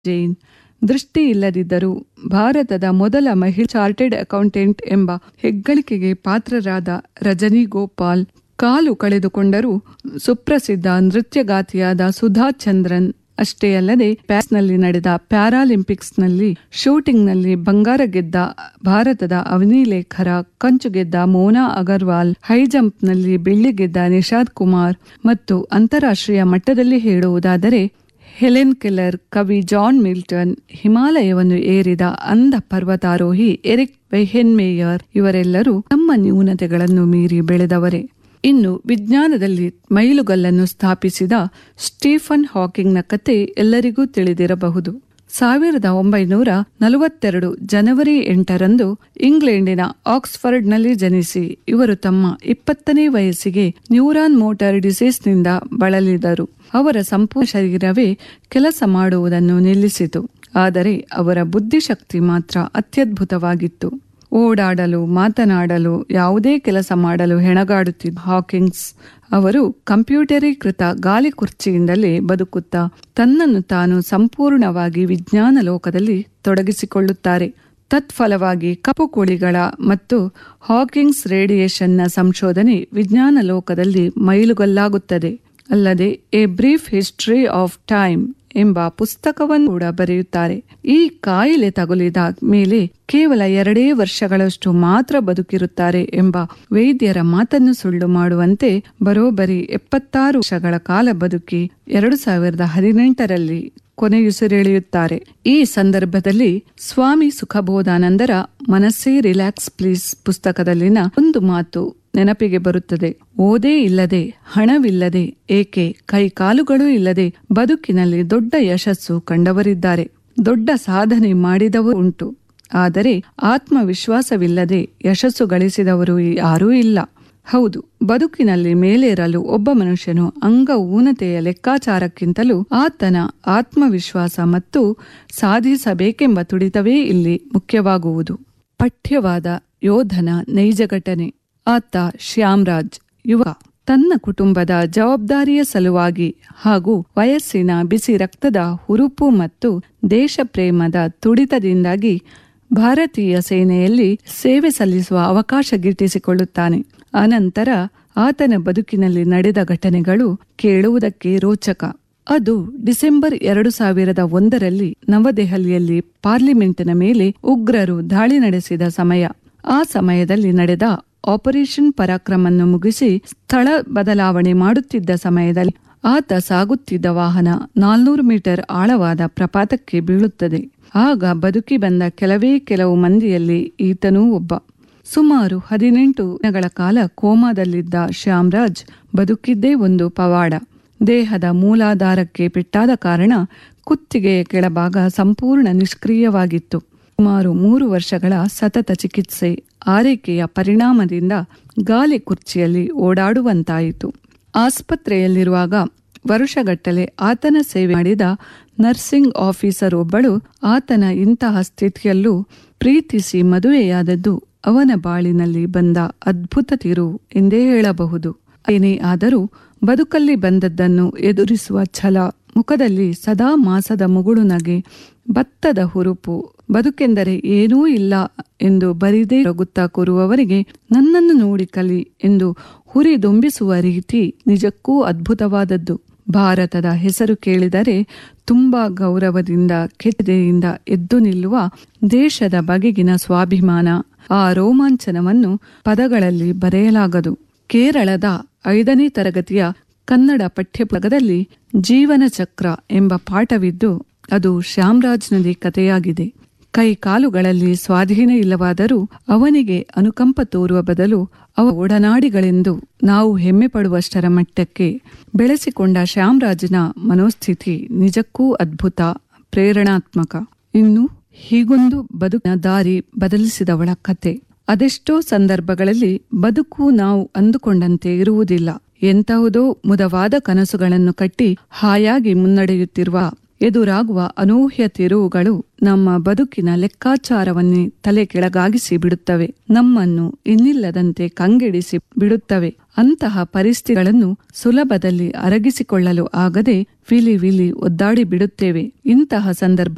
ಜೈನ್. ದೃಷ್ಟಿ ಇಲ್ಲದಿದ್ದರೂ ಭಾರತದ ಮೊದಲ ಮಹಿಳಾ ಚಾರ್ಟೆಡ್ ಅಕೌಂಟೆಂಟ್ ಎಂಬ ಹೆಗ್ಗಳಿಕೆಗೆ ಪಾತ್ರರಾದ ರಜನಿ ಗೋಪಾಲ್, ಕಾಲು ಕಳೆದುಕೊಂಡರೂ ಸುಪ್ರಸಿದ್ಧ ನೃತ್ಯಗಾತಿಯಾದ ಸುಧಾ ಚಂದ್ರನ್ ಅಷ್ಟೇ ಅಲ್ಲದೆ ಪ್ಯಾರಿಸ್ನಲ್ಲಿ ನಡೆದ ಪ್ಯಾರಾಲಿಂಪಿಕ್ಸ್ನಲ್ಲಿ ಶೂಟಿಂಗ್ನಲ್ಲಿ ಬಂಗಾರ ಗೆದ್ದ ಭಾರತದ ಅವನಿ ಲೇಖರ, ಕಂಚು ಗೆದ್ದ ಮೋನಾ ಅಗರ್ವಾಲ್, ಹೈಜಂಪ್ನಲ್ಲಿ ಬೆಳ್ಳಿ ಗೆದ್ದ ನಿಷಾದ್ ಕುಮಾರ್ ಮತ್ತು ಅಂತಾರಾಷ್ಟ್ರೀಯ ಮಟ್ಟದಲ್ಲಿ ಹೇಳುವುದಾದರೆ ಹೆಲೆನ್ ಕೆಲ್ಲರ್, ಕವಿ ಜಾನ್ ಮಿಲ್ಟನ್, ಹಿಮಾಲಯವನ್ನು ಏರಿದ ಅಂಧ ಪರ್ವತಾರೋಹಿ ಎರಿಕ್ ವೆಹೆನ್ಮೇಯರ್ ಇವರೆಲ್ಲರೂ ತಮ್ಮ ನ್ಯೂನತೆಗಳನ್ನು ಮೀರಿ ಬೆಳೆದವರೇ. ಇನ್ನು ವಿಜ್ಞಾನದಲ್ಲಿ ಮೈಲುಗಲ್ಲನ್ನು ಸ್ಥಾಪಿಸಿದ ಸ್ಟೀಫನ್ ಹಾಕಿಂಗ್ನ ಕತೆ ಎಲ್ಲರಿಗೂ ತಿಳಿದಿರಬಹುದು. 1942 ಜನವರಿ 8ರಂದು ಇಂಗ್ಲೆಂಡಿನ ಆಕ್ಸ್ಫರ್ಡ್ನಲ್ಲಿ ಜನಿಸಿ ಇವರು ತಮ್ಮ 20ನೇ ವಯಸ್ಸಿಗೆ ನ್ಯೂರಾನ್ ಮೋಟಾರ್ ಡಿಸೀಸ್ನಿಂದ ಬಳಲಿದರು. ಅವರ ಸಂಪೂರ್ಣ ಶರೀರವೇ ಕೆಲಸ ಮಾಡುವುದನ್ನು ನಿಲ್ಲಿಸಿತು. ಆದರೆ ಅವರ ಬುದ್ಧಿಶಕ್ತಿ ಮಾತ್ರ ಅತ್ಯದ್ಭುತವಾಗಿತ್ತು. ಓಡಾಡಲು, ಮಾತನಾಡಲು, ಯಾವುದೇ ಕೆಲಸ ಮಾಡಲು ಹೆಣಗಾಡುತ್ತಿದ್ದ ಹಾಕಿಂಗ್ಸ್ ಅವರು ಕಂಪ್ಯೂಟರೀಕೃತ ಗಾಲಿ ಕುರ್ಚಿಯಿಂದಲೇ ಬದುಕುತ್ತಾ ತನ್ನನ್ನು ತಾನು ಸಂಪೂರ್ಣವಾಗಿ ವಿಜ್ಞಾನ ಲೋಕದಲ್ಲಿ ತೊಡಗಿಸಿಕೊಳ್ಳುತ್ತಾರೆ. ತತ್ಫಲವಾಗಿ ಕಪ್ಪು ಕುಳಿಗಳ ಮತ್ತು ಹಾಕಿಂಗ್ಸ್ ರೇಡಿಯೇಷನ್ನ ಸಂಶೋಧನೆ ವಿಜ್ಞಾನ ಲೋಕದಲ್ಲಿ ಮೈಲುಗಲ್ಲಾಗುತ್ತದೆ. ಅಲ್ಲದೆ A brief history of time ಎಂಬ ಪುಸ್ತಕವನ್ನು ಕೂಡ ಬರೆಯುತ್ತಾರೆ. ಈ ಕಾಯಿಲೆ ತಗುಲಿದ ಮೇಲೆ ಕೇವಲ 2 ವರ್ಷಗಳಷ್ಟು ಮಾತ್ರ ಬದುಕಿರುತ್ತಾರೆ ಎಂಬ ವೈದ್ಯರ ಮಾತನ್ನು ಸುಳ್ಳು ಮಾಡುವಂತೆ ಬರೋಬ್ಬರಿ 76 ವರ್ಷಗಳ ಕಾಲ ಬದುಕಿ 2018ರಲ್ಲಿ ಕೊನೆಯುಸಿರೆಳೆಯುತ್ತಾರೆ. ಈ ಸಂದರ್ಭದಲ್ಲಿ ಸ್ವಾಮಿ ಸುಖಬೋಧಾನಂದರ ಮನಸ್ಸೇ ರಿಲ್ಯಾಕ್ಸ್ ಪ್ಲೀಸ್ ಪುಸ್ತಕದಲ್ಲಿನ ಒಂದು ಮಾತು ನೆನಪಿಗೆ ಬರುತ್ತದೆ. ಓದೇ ಇಲ್ಲದೆ, ಹಣವಿಲ್ಲದೆ, ಏಕೆ ಕೈಕಾಲುಗಳೂ ಇಲ್ಲದೆ ಬದುಕಿನಲ್ಲಿ ದೊಡ್ಡ ಯಶಸ್ಸು ಕಂಡವರಿದ್ದಾರೆ. ದೊಡ್ಡ ಸಾಧನೆ ಮಾಡಿದವರು ಉಂಟು. ಆದರೆ ಆತ್ಮವಿಶ್ವಾಸವಿಲ್ಲದೆ ಯಶಸ್ಸು ಗಳಿಸಿದವರು ಯಾರೂ ಇಲ್ಲ. ಹೌದು, ಬದುಕಿನಲ್ಲಿ ಮೇಲೇರಲು ಒಬ್ಬ ಮನುಷ್ಯನು ಅಂಗ ಊನತೆಯ ಲೆಕ್ಕಾಚಾರಕ್ಕಿಂತಲೂ ಆತನ ಆತ್ಮವಿಶ್ವಾಸ ಮತ್ತು ಸಾಧಿಸಬೇಕೆಂಬ ತುಡಿತವೇ ಇಲ್ಲಿ ಮುಖ್ಯವಾಗುವುದು. ಪಠ್ಯವಾದ ಯೋಧನ ನೈಜ ಘಟನೆ. ಆತ ಶ್ಯಾಮರಾಜ್ ಯುವ. ತನ್ನ ಕುಟುಂಬದ ಜವಾಬ್ದಾರಿಯ ಸಲುವಾಗಿ ಹಾಗೂ ವಯಸ್ಸಿನ ಬಿಸಿ ರಕ್ತದ ಹುರುಪು ಮತ್ತು ದೇಶಪ್ರೇಮದ ತುಡಿತದಿಂದಾಗಿ ಭಾರತೀಯ ಸೇನೆಯಲ್ಲಿ ಸೇವೆ ಸಲ್ಲಿಸುವ ಅವಕಾಶ ಗಿಟ್ಟಿಸಿಕೊಳ್ಳುತ್ತಾನೆ. ಅನಂತರ ಆತನ ಬದುಕಿನಲ್ಲಿ ನಡೆದ ಘಟನೆಗಳು ಕೇಳುವುದಕ್ಕೆ ರೋಚಕ. ಅದು ಡಿಸೆಂಬರ್ 2001ರಲ್ಲಿ ನವದೆಹಲಿಯಲ್ಲಿ ಪಾರ್ಲಿಮೆಂಟಿನ ಮೇಲೆ ಉಗ್ರರು ದಾಳಿ ನಡೆಸಿದ ಸಮಯ. ಆ ಸಮಯದಲ್ಲಿ ನಡೆದ ಆಪರೇಷನ್ ಪರಾಕ್ರಮನ್ನು ಮುಗಿಸಿ ಸ್ಥಳ ಬದಲಾವಣೆ ಮಾಡುತ್ತಿದ್ದ ಸಮಯದಲ್ಲಿ ಆತ ಸಾಗುತ್ತಿದ್ದ ವಾಹನ 400 ಮೀಟರ್ ಆಳವಾದ ಪ್ರಪಾತಕ್ಕೆ ಬೀಳುತ್ತದೆ. ಆಗ ಬದುಕಿ ಬಂದ ಕೆಲವು ಮಂದಿಯಲ್ಲಿ ಈತನೂ ಒಬ್ಬ. ಸುಮಾರು 18 ದಿನಗಳ ಕಾಲ ಕೋಮಾದಲ್ಲಿದ್ದ ಶ್ಯಾಮರಾಜ್ ಬದುಕಿದ್ದೇ ಒಂದು ಪವಾಡ. ದೇಹದ ಮೂಲಾಧಾರಕ್ಕೆ ಪೆಟ್ಟಾದ ಕಾರಣ ಕುತ್ತಿಗೆಯ ಕೆಳಭಾಗ ಸಂಪೂರ್ಣ ನಿಷ್ಕ್ರಿಯವಾಗಿತ್ತು. ಸುಮಾರು 3 ವರ್ಷಗಳ ಸತತ ಚಿಕಿತ್ಸೆ, ಆರೈಕೆಯ ಪರಿಣಾಮದಿಂದ ಗಾಲಿ ಕುರ್ಚಿಯಲ್ಲಿ ಓಡಾಡುವಂತಾಯಿತು. ಆಸ್ಪತ್ರೆಯಲ್ಲಿರುವಾಗ ವರುಷಗಟ್ಟಲೆ ಆತನ ಸೇವೆ ಮಾಡಿದ ನರ್ಸಿಂಗ್ ಆಫೀಸರ್ ಒಬ್ಬಳು ಆತನ ಇಂತಹ ಸ್ಥಿತಿಯಲ್ಲೂ ಪ್ರೀತಿಸಿ ಮದುವೆಯಾದದ್ದು ಅವನ ಬಾಳಿನಲ್ಲಿ ಬಂದ ಅದ್ಭುತ ತಿರುವು ಎಂದೇ ಹೇಳಬಹುದು. ಏನೇ ಆದರೂ ಬದುಕಲ್ಲಿ ಬಂದದ್ದನ್ನು ಎದುರಿಸುವ ಛಲ, ಮುಖದಲ್ಲಿ ಸದಾ ಮಾಸದ ಮುಗುಳು ನಗೆ, ಭತ್ತದ ಹುರುಪು, ಬದುಕೆಂದರೆ ಏನೂ ಇಲ್ಲ ಎಂದು ಬರಿದೇ ರಗುತ್ತಾ ಕೂರುವವರಿಗೆ ನನ್ನನ್ನು ನೋಡಿ ಕಲಿ ಎಂದು ಹುರಿದುಂಬಿಸುವ ರೀತಿ ನಿಜಕ್ಕೂ ಅದ್ಭುತವಾದದ್ದು. ಭಾರತದ ಹೆಸರು ಕೇಳಿದರೆ ತುಂಬಾ ಗೌರವದಿಂದ ಕೆಚ್ಚೆದೆಯಿಂದ ಎದ್ದು ನಿಲ್ಲುವ ದೇಶದ ಬಗೆಗಿನ ಸ್ವಾಭಿಮಾನ, ಆ ರೋಮಾಂಚನವನ್ನು ಪದಗಳಲ್ಲಿ ಬರೆಯಲಾಗದು. ಕೇರಳದ 5ನೇ ತರಗತಿಯ ಕನ್ನಡ ಪಠ್ಯಪುಸ್ತಕದಲ್ಲಿ ಜೀವನ ಚಕ್ರ ಎಂಬ ಪಾಠವಿದ್ದು ಅದು ಶ್ಯಾಮರಾಜ್ನದೇ ಕಥೆಯಾಗಿದೆ. ಕೈ ಕಾಲುಗಳಲ್ಲಿ ಸ್ವಾಧೀನ ಇಲ್ಲವಾದರೂ ಅವನಿಗೆ ಅನುಕಂಪ ತೋರುವ ಬದಲು ಅವ ಒಡನಾಡಿಗಳೆಂದು ನಾವು ಹೆಮ್ಮೆ ಪಡುವಷ್ಟರ ಮಟ್ಟಕ್ಕೆ ಬೆಳೆಸಿಕೊಂಡ ಶ್ಯಾಮರಾಜನ ಮನೋಸ್ಥಿತಿ ನಿಜಕ್ಕೂ ಅದ್ಭುತ, ಪ್ರೇರಣಾತ್ಮಕ. ಇನ್ನು ಹೀಗೊಂದು ಬದುಕಿನ ದಾರಿ ಬದಲಿಸಿದವಳ ಕತೆ. ಅದೆಷ್ಟೋ ಸಂದರ್ಭಗಳಲ್ಲಿ ಬದುಕು ನಾವು ಅಂದುಕೊಂಡಂತೆ ಇರುವುದಿಲ್ಲ. ಎಂತಹುದೋ ಮುದವಾದ ಕನಸುಗಳನ್ನು ಕಟ್ಟಿ ಹಾಯಾಗಿ ಮುನ್ನಡೆಯುತ್ತಿರುವ ಎದುರಾಗುವ ಅನೂಹ್ಯ ತಿರುವುಗಳು ನಮ್ಮ ಬದುಕಿನ ಲೆಕ್ಕಾಚಾರವನ್ನೇ ತಲೆ ಕೆಳಗಾಗಿಸಿ ಬಿಡುತ್ತವೆ, ನಮ್ಮನ್ನು ಇನ್ನಿಲ್ಲದಂತೆ ಕಂಗೆಡಿಸಿ ಬಿಡುತ್ತವೆ. ಅಂತಹ ಪರಿಸ್ಥಿತಿಗಳನ್ನು ಸುಲಭದಲ್ಲಿ ಅರಗಿಸಿಕೊಳ್ಳಲು ಆಗದೆ ವಿಲಿ ಒದ್ದಾಡಿ ಬಿಡುತ್ತೇವೆ. ಇಂತಹ ಸಂದರ್ಭ